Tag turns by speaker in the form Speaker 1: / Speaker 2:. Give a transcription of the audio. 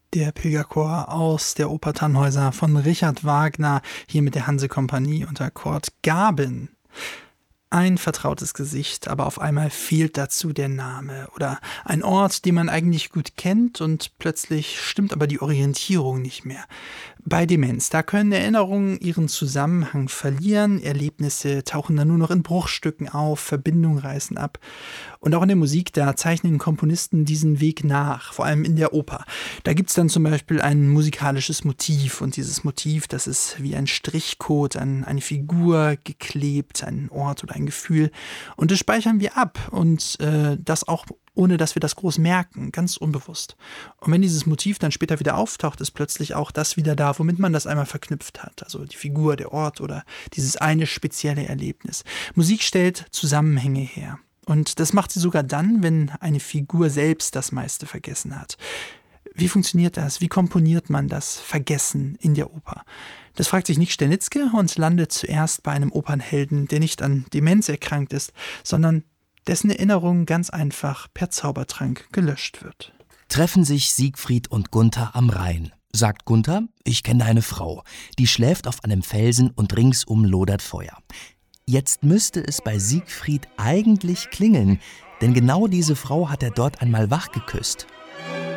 Speaker 1: Der Pilgerchor aus der Oper Tannhäuser von Richard Wagner, hier mit der Hanse-Kompanie unter Kurt Gaben. Ein vertrautes Gesicht, aber auf einmal fehlt dazu der Name oder ein Ort, den man eigentlich gut kennt und plötzlich stimmt aber die Orientierung nicht mehr. Bei Demenz, da können Erinnerungen ihren Zusammenhang verlieren, Erlebnisse tauchen dann nur noch in Bruchstücken auf, Verbindungen reißen ab. Und auch in der Musik, da zeichnen Komponisten diesen Weg nach, vor allem in der Oper. Da gibt es dann zum Beispiel ein musikalisches Motiv und dieses Motiv, das ist wie ein Strichcode an eine Figur geklebt, ein Ort oder ein Gefühl. Und das speichern wir ab und das auch ohne dass wir das groß merken, ganz unbewusst. Und wenn dieses Motiv dann später wieder auftaucht, ist plötzlich auch das wieder da, womit man das einmal verknüpft hat. Also die Figur, der Ort oder dieses eine spezielle Erlebnis. Musik stellt Zusammenhänge her. Und das macht sie sogar dann, wenn eine Figur selbst das meiste vergessen hat. Wie funktioniert das? Wie komponiert man das Vergessen in der Oper? Das fragt sich Nick Sternitzky und landet zuerst bei einem Opernhelden, der nicht an Demenz erkrankt ist, sondern dessen Erinnerung ganz einfach per Zaubertrank gelöscht wird.
Speaker 2: Treffen sich Siegfried und Gunther am Rhein. Sagt Gunther, ich kenne eine Frau, die schläft auf einem Felsen und ringsum lodert Feuer. Jetzt müsste es bei Siegfried eigentlich klingeln, denn genau diese Frau hat er dort einmal wach geküsst.